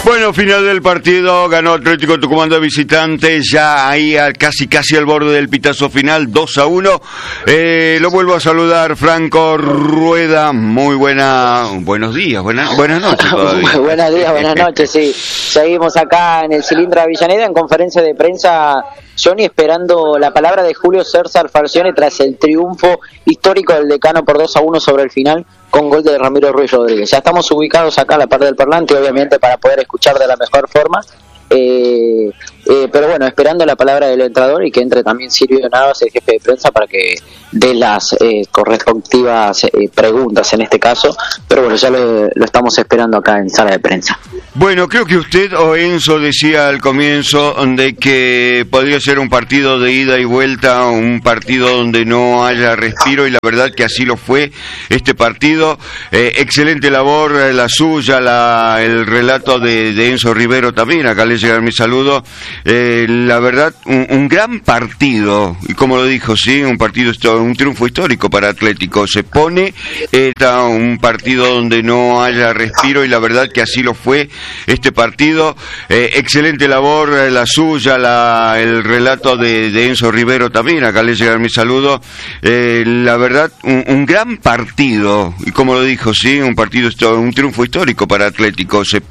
Bueno, final del partido, ganó Atlético Tucumán de visitante, ya ahí casi al borde del pitazo final, 2-1. Lo vuelvo a saludar, Franco Rueda, muy buenos días, buenas noches todavía. Buenos días, buenas noches, sí. Seguimos acá en el Cilindro de Avellaneda en conferencia de prensa, Johnny, esperando la palabra de Julio César Falcioni tras el triunfo histórico del Decano por 2-1 sobre el final, con gol de Ramiro Ruiz Rodríguez. Ya estamos ubicados acá a la parte del parlante, obviamente, para poder escuchar de la mejor forma. Pero bueno, esperando la palabra del entrenador y que entre también Silvio Navas, el jefe de prensa, para que dé las correspectivas preguntas en este caso. Pero bueno, ya lo estamos esperando acá en sala de prensa. Bueno, creo que usted o Enzo decía al comienzo de que podría ser un partido de ida y vuelta, un partido donde no haya respiro, y la verdad que así lo fue este partido. Excelente labor la suya, el relato de Enzo Rivero también, acá le llega mi saludo. La verdad, un gran partido, y como lo dijo, sí, un triunfo histórico para Atlético. Se pone un partido donde no haya respiro, y la verdad que así lo fue este partido. Excelente labor la suya, el relato de Enzo Rivero también, acá le llega mi saludo. La verdad, un gran partido, y como lo dijo, sí, un triunfo histórico para Atlético. Se